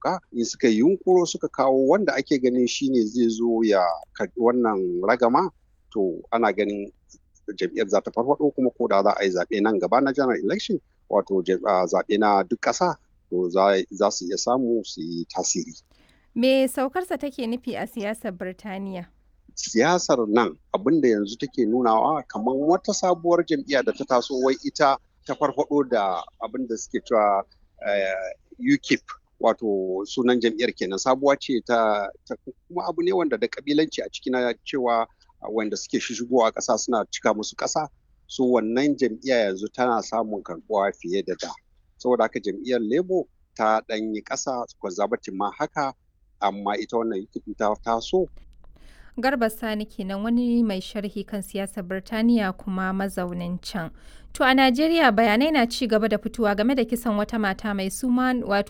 sauka suka yunkuro suka kawo wanda ake ganin shine zai zo ya karɓi wannan ragama, to ana ganin jam'iyyar za ta farfaɗo, kuma ko da za a yi zaɓe nan gaba na general election, wato zaɓe na duk ƙasa, to za su iya samu su yi tasiri. Me saukarsa take nufi a siyasar Birtaniya? Siyasar nan abin da yanzu take nunawa kamar wata sabuwar jam'iyya da ta taso, wai ita ta farfaɗo da abin da suke cewa UKIP, wato sunan jam'iyyar kenan, sabuwa ce ta kuma abu ne wanda da kabilanci a ciki, na cewa wanda suke shigowa ƙasa suna cika musu ƙasa, so wannan jam'iyya yanzu tana samun karɓuwa fiye da da. Saboda haka jam'iyyar Labour ta ɗanyi ƙasa, Conservative ma haka, amma ita wannan UKIP ta taso. Garba Sani kenan, wani mai sharhi kan siyasar Birtaniya kuma mazaunin can. To a Najeriya bayanai na ci gaba da fitowa game da kisan wata mata mai suna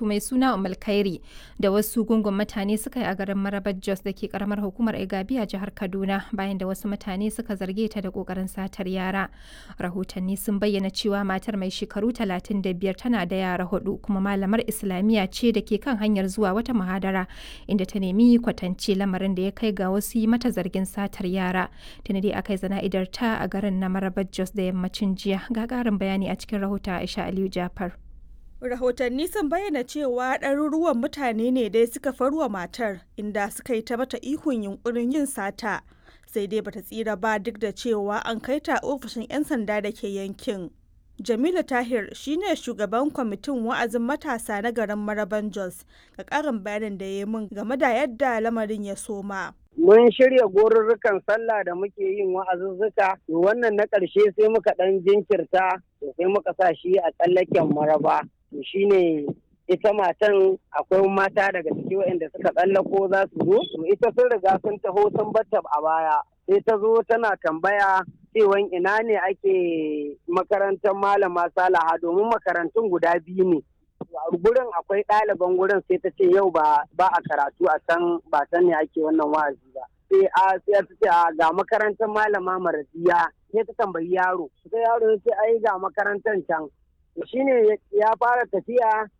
Umulkhairi da wasu gungun mutane suka yi a garin Marabar Jos da ke karamar hukumar Igabi a jihar Kaduna, bayan da wasu mutane suka zarge ta da kokarin satar yara. Rahotanni sun bayyana cewa matar mai shekaru 35 tana da yara 4, kuma malamar Islamiyya ce da ke kan hanyar zuwa wata muhadara, inda ta nemi kwatance, lamarin da ya kai ga wasu yi mata zargin satar yara. Tuni dai aka yi zana'idar ta a garin na Marabar Jos da yammacin jiya. Ga ƙarin bayani a cikin rahoton Aisha Aliyu Jafar. Rahotanni sun bayyana cewa ɗaruruwan mutane ne dai suka farwa matar, inda suka yi ta mata ihun yunkurin yin sata, sai dai bata tsira ba, duk da cewa an kai ta ofishin 'yan sanda da ke yankin. Jamilu Tahir shine shugaban kwamitin wa'azin matasa na garin Maraban Jos, ga ƙarin bayanin da ya yi min game da yadda lamarin ya soma. Mun shirya gorurrukan sallah da muke yin wa'azuzzuka, wannan na ƙarshe sai muka ɗan jinkirta, sai muka sa shi a tsallaken Maraba. To shine ita matan, akwai mata daga ciki waɗanda suka tsallako za su zo, to ita sun riga sun taho sun batta a baya, sai ta zo tana tambaya cewan ina ne ake makarantar Malama Salaha, domin makarantun guda biyu ne. Gurin akwai ɗaliban gurin, sai ta ce yau ba a karatu a can, ba can ne ake wannan wa'azi ba. Sai ta ce ga makarantar Malama Maradiya, sai ta tambayi yaro, sai yaro ya ce ai ga makarantar can. Shine ya fara tafiya